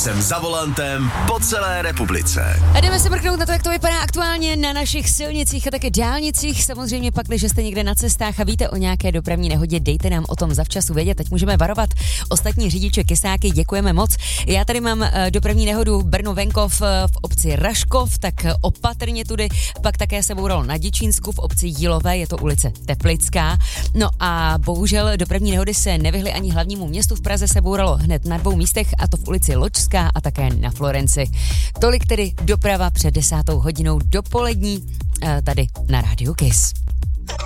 Jsem za volantem po celé republice. A jdeme se mrknout na to, jak to vypadá aktuálně na našich silnicích a také dálnicích. Samozřejmě pak, když jste někde na cestách a víte o nějaké dopravní nehodě, dejte nám o tom zavčasu vědět. Teď můžeme varovat ostatní řidiče Kysáky, děkujeme moc. Já tady mám dopravní nehodu Brno-Venkov v obci Raškov, tak opatrně tudy. Pak také se bouralo na Děčínsku v obci Jílové, je to ulice Teplická. No a bohužel dopravní nehody se nevyhly ani hlavnímu městu. V Praze se bouralo hned na 2 místech, a to v ulici Ločská a také na Florenci. Tolik tedy doprava před 10. hodinou dopolední tady na Rádiu Kiss.